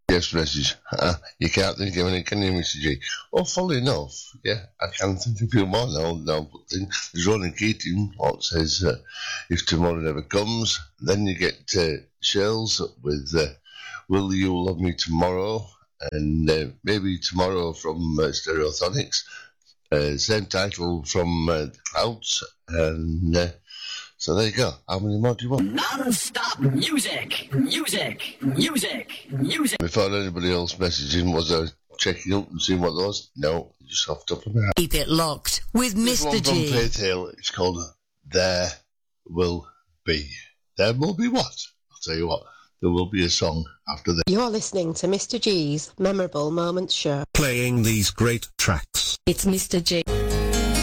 Yes, message. You can't think of any, can you, Mr. G? Well, funnily enough, yeah, I can think of a few more now. But there's Ronan Keating, what says, if tomorrow never comes, then you get Shells with Will You Love Me Tomorrow, and maybe Tomorrow from Stereophonics, same title from The Clouds, and so there you go. How many more do you want? Non-stop music. Before anybody else messaging, was I checking up and seeing what there was? No, just off the top of my head. Keep it locked with This one Mr. from G. Faith Hill. It's called There Will Be. There will be what? I'll tell you what. There will be a song after this. You're listening to Mr. G's Memorable Moments Show. Playing these great tracks. It's Mr. G.